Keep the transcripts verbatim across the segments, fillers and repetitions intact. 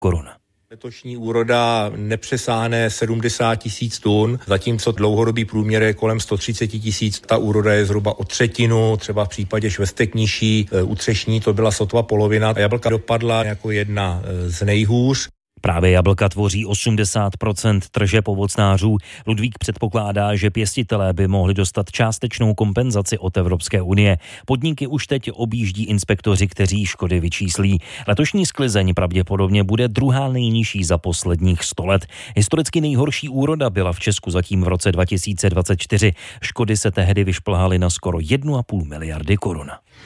korun. Letošní úroda nepřesáhne sedmdesát tisíc tun, zatímco dlouhodobý průměr je kolem sto třicet tisíc. Ta úroda je zhruba o třetinu, třeba v případě švestek nižší, u třešní to byla sotva polovina. Jablka dopadla jako jedna z nejhůř. Právě jablka tvoří osmdesát procent tržeb ovocnářů. Ludvík předpokládá, že pěstitelé by mohli dostat částečnou kompenzaci od Evropské unie. Podniky už teď objíždí inspektoři, kteří škody vyčíslí. Letošní sklizeň pravděpodobně bude druhá nejnižší za posledních sto let. Historicky nejhorší úroda byla v Česku zatím v roce dva tisíce dvacet čtyři. Škody se tehdy vyšplhaly na skoro jedna celá pět miliardy korun.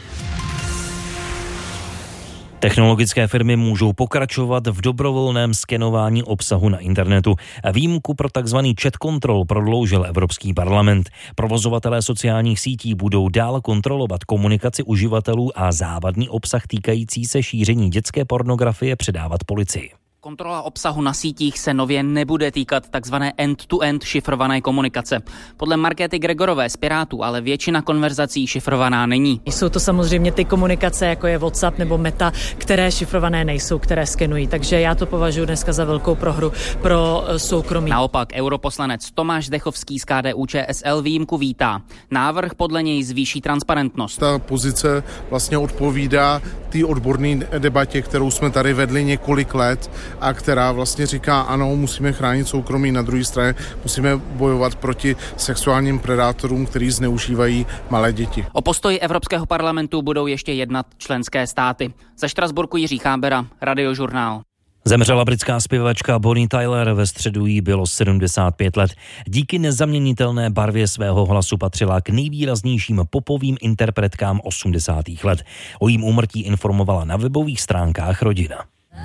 Technologické firmy můžou pokračovat v dobrovolném skenování obsahu na internetu. Výjimku pro tzv. Chat control prodloužil Evropský parlament. Provozovatelé sociálních sítí budou dál kontrolovat komunikaci uživatelů a závadný obsah týkající se šíření dětské pornografie předávat policii. Kontrola obsahu na sítích se nově nebude týkat takzvané end-to-end šifrované komunikace. Podle Markéty Gregorové z Pirátů ale většina konverzací šifrovaná není. Jsou to samozřejmě ty komunikace, jako je WhatsApp nebo Meta, které šifrované nejsou, které skenují. Takže já to považuji dneska za velkou prohru pro soukromí. Naopak europoslanec Tomáš Zdechovský z K D U Č S L výjimku vítá. Návrh podle něj zvýší transparentnost. Ta pozice vlastně odpovídá té odborné debatě, kterou jsme tady vedli několik let, a která vlastně říká, ano, musíme chránit soukromí, na druhé straně musíme bojovat proti sexuálním predátorům, kteří zneužívají malé děti. O postoji Evropského parlamentu budou ještě jednat členské státy. Ze Štrasburku Jiří Chábera, Radiožurnál. Zemřela britská zpěvačka Bonnie Tyler, ve středu jí bylo sedmdesát pět let. Díky nezaměnitelné barvě svého hlasu patřila k nejvýraznějším popovým interpretkám osmdesátých let. O jím úmrtí informovala na webových stránkách rodina.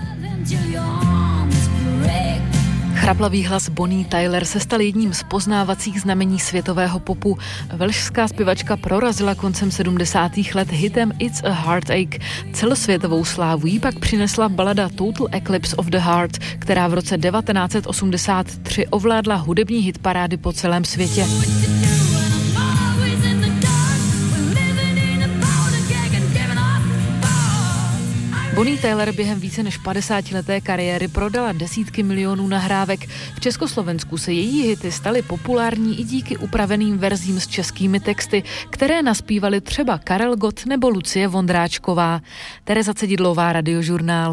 Chraplavý hlas Bonnie Tyler se stal jedním z poznávacích znamení světového popu. Velšská zpěvačka prorazila koncem sedmdesátých let hitem It's a Heartache. Celosvětovou slávu jí pak přinesla balada Total Eclipse of the Heart, která v roce devatenáct set osmdesát tři ovládla hudební hitparády po celém světě. Bonnie Tyler během více než padesátileté kariéry prodala desítky milionů nahrávek. V Československu se její hity staly populární i díky upraveným verzím s českými texty, které naspívali třeba Karel Gott nebo Lucie Vondráčková. Tereza Cedidlová, Radiožurnál.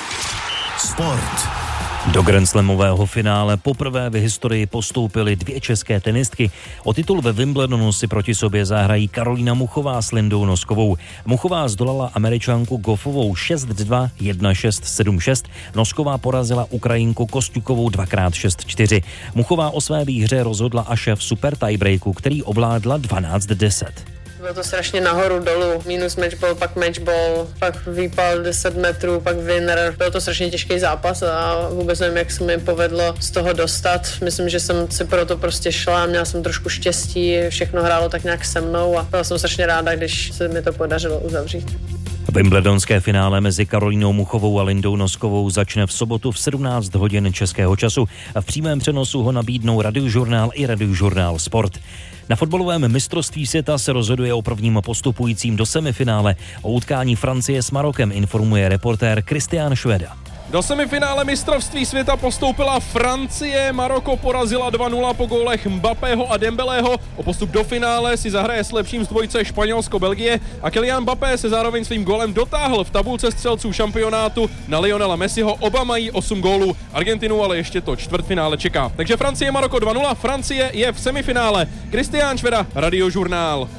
Sport. Do grandslamového finále poprvé v historii postoupily dvě české tenistky. O titul ve Wimbledonu si proti sobě zahrají Karolína Muchová s Lindou Noskovou. Muchová zdolala Američanku Goffovou šest dva, jedna šest, sedm šest. Nosková porazila Ukrajinku Kosťukovou dvakrát šest čtyři. Muchová o své výhře rozhodla až v super tiebreaku, který ovládla dvanáct deset. Bylo to strašně nahoru dolů, minus matchball, pak matchball, pak výpal deset metrů, pak winner. Byl to strašně těžký zápas a vůbec nevím, jak se mi povedlo z toho dostat. Myslím, že jsem si pro to prostě šla, měla jsem trošku štěstí, všechno hrálo tak nějak se mnou a byla jsem strašně ráda, když se mi to podařilo uzavřít. Wimbledonské finále mezi Karolínou Muchovou a Lindou Noskovou začne v sobotu v sedmnáct hodin českého času a v přímém přenosu ho nabídnou Radiožurnál i Radiožurnál Sport. Na fotbalovém mistrovství světa se rozhoduje o prvním postupujícím do semifinále. O utkání Francie s Marokem informuje reportér Kristián Šveda. Do semifinále mistrovství světa postoupila Francie, Maroko porazila dva nula po gólech Mbappého a Dembélého. O postup do finále si zahraje s lepším z dvojice Španělsko-Belgie a Kylian Mbappé se zároveň svým gólem dotáhl v tabulce střelců šampionátu na Lionela Messiho. Oba mají osm gólů. Argentinu ale ještě to čtvrtfinále čeká. Takže Francie, Maroko dva nula, Francie je v semifinále. Kristián Šveda, Radiožurnál.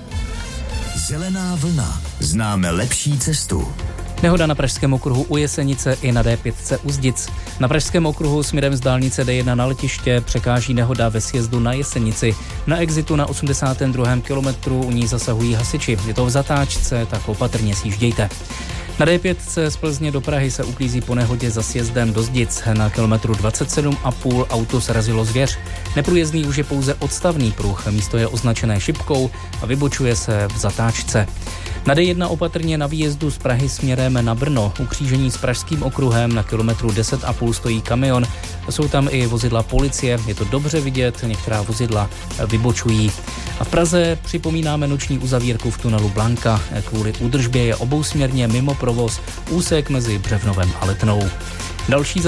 Zelená vlna. Známe lepší cestu. Nehoda na pražském okruhu u Jesenice i na D pět u Zdic. Na pražském okruhu směrem z dálnice D jedna na letiště překáží nehoda ve sjezdu na Jesenici. Na exitu na osmdesátém druhém kilometru u ní zasahují hasiči. Je to v zatáčce, tak opatrně sjíždějte. Na D pět z Plzně do Prahy se uklízí po nehodě za sjezdem do Zdic. Na kilometru dvacet sedm a půl auto srazilo zvěř. Neprůjezdný už je pouze odstavný pruh. Místo je označené šipkou a vybočuje se v zatáčce. Na D jedna opatrně na výjezdu z Prahy směrem na Brno. U křížení s pražským okruhem na kilometru deset a půl stojí kamion. Jsou tam i vozidla policie, je to dobře vidět, některá vozidla vybočují. A v Praze připomínáme noční uzavírku v tunelu Blanka. Kvůli údržbě je obousměrně mimo provoz úsek mezi Břevnovem a Letnou. Další